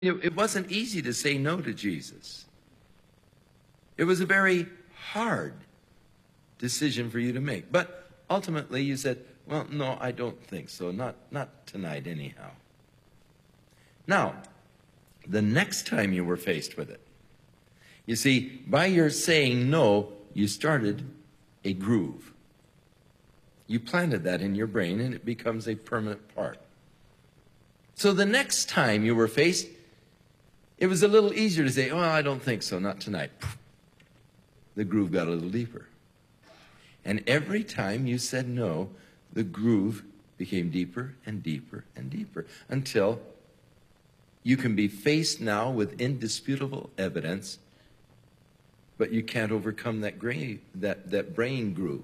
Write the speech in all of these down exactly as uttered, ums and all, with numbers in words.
It, it wasn't easy to say no to Jesus. It was a very hard decision for you to make. But ultimately you said, well, no, I don't think so. Not, not tonight anyhow. Now, the next time you were faced with it, you see, by your saying no, you started a groove. You planted that in your brain and it becomes a permanent part. So the next time you were faced, it was a little easier to say, oh, I don't think so, not tonight. The groove got a little deeper. And every time you said no, the groove became deeper and deeper and deeper until you can be faced now with indisputable evidence, but you can't overcome that, gra- that, that brain groove.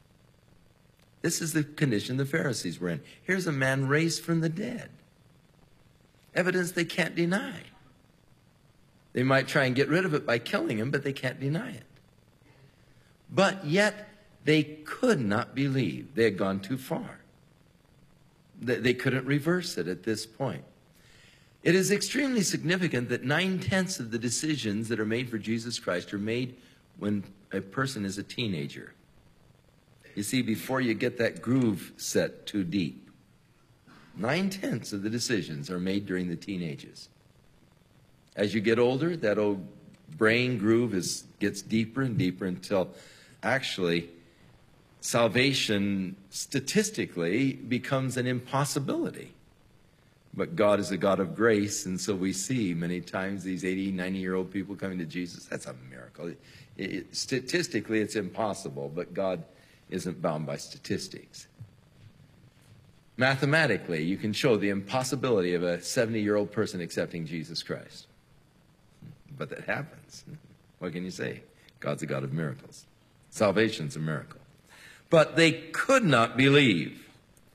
This is the condition the Pharisees were in. Here's a man raised from the dead. Evidence they can't deny. They might try and get rid of it by killing him, but they can't deny it. But yet, they could not believe. They had gone too far. They couldn't reverse it at this point. It is extremely significant that nine-tenths of the decisions that are made for Jesus Christ are made when a person is a teenager. You see, before you get that groove set too deep, nine-tenths of the decisions are made during the teenagers. As you get older, that old brain groove is, gets deeper and deeper until actually salvation statistically becomes an impossibility. But God is a God of grace, and so we see many times these eighty, ninety-year-old people coming to Jesus. That's a miracle. It, it, statistically, it's impossible, but God isn't bound by statistics. Mathematically, you can show the impossibility of a seventy-year-old person accepting Jesus Christ. But that happens. What can you say? God's a God of miracles. Salvation's a miracle. But they could not believe.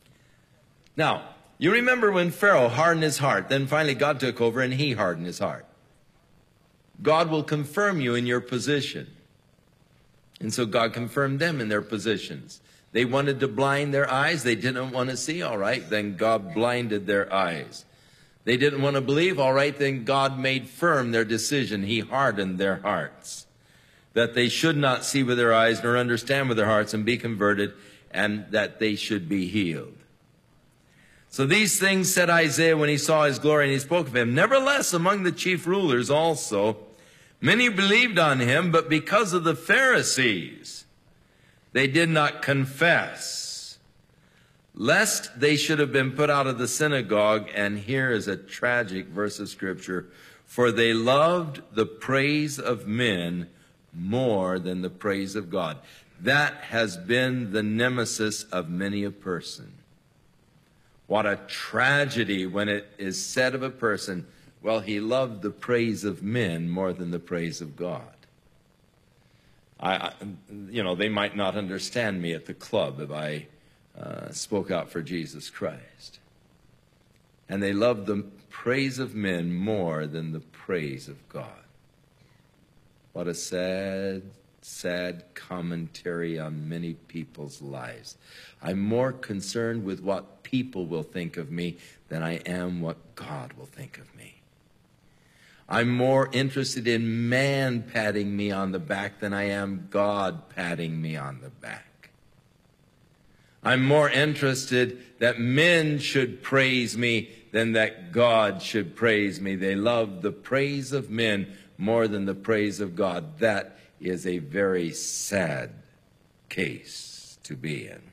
Now, you remember when Pharaoh hardened his heart, then finally God took over and he hardened his heart. God will confirm you in your position. And so God confirmed them in their positions. They wanted to blind their eyes. They didn't want to see. All right, then God blinded their eyes. They didn't want to believe. All right, then God made firm their decision. He hardened their hearts, that they should not see with their eyes nor understand with their hearts and be converted, and that they should be healed. So these things said Isaiah when he saw his glory, and he spoke of him. Nevertheless, among the chief rulers also, many believed on him, but because of the Pharisees, they did not confess, lest they should have been put out of the synagogue. And here is a tragic verse of Scripture. For they loved the praise of men more than the praise of God. That has been the nemesis of many a person. What a tragedy when it is said of a person, well, he loved the praise of men more than the praise of God. I, I, you know, they might not understand me at the club if I uh, spoke out for Jesus Christ. And they loved the praise of men more than the praise of God. What a sad, sad commentary on many people's lives. I'm more concerned with what people will think of me than I am what God will think of me. I'm more interested in man patting me on the back than I am God patting me on the back. I'm more interested that men should praise me than that God should praise me. They love the praise of men more than the praise of God. That is a very sad case to be in.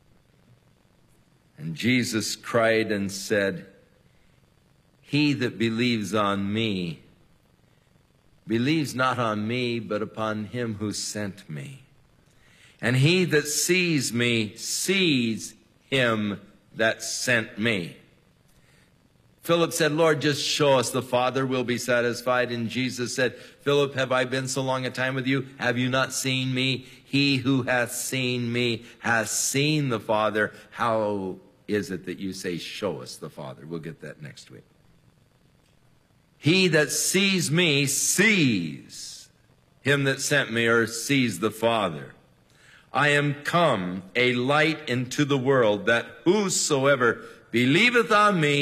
And Jesus cried and said, he that believes on me believes not on me, but upon him who sent me. And he that sees me sees him that sent me. Philip said, Lord, just show us the Father, we'll be satisfied. And Jesus said, Philip, have I been so long a time with you? Have you not seen me? He who hath seen me has seen the Father. How is it that you say, show us the Father? We'll get that next week. He that sees me sees him that sent me, or sees the Father. I am come a light into the world, that whosoever believeth on me